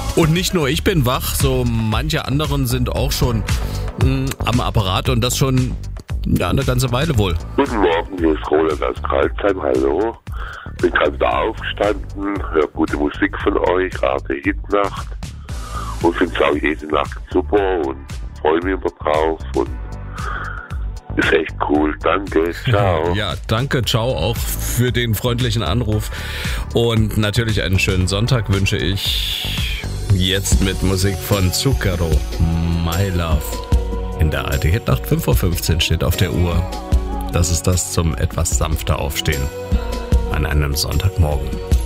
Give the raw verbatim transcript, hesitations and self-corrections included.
Und nicht nur ich bin wach, so manche anderen sind auch schon mh, am Apparat und das schon ja, eine ganze Weile wohl. Guten Morgen, hier ist Roland aus Karlsheim, hallo. Bin gerade da aufgestanden, höre gute Musik von euch, Arte Hitnacht und finde es auch jede Nacht super und freue mich immer drauf und ist echt cool. Danke, ciao. Ja, danke, ciao auch für den freundlichen Anruf und natürlich einen schönen Sonntag wünsche ich jetzt mit Musik von Zucchero, My Love. In der Arte Hitnacht fünf Uhr fünfzehn steht auf der Uhr. Das ist das zum etwas sanfter Aufstehen an einem Sonntagmorgen.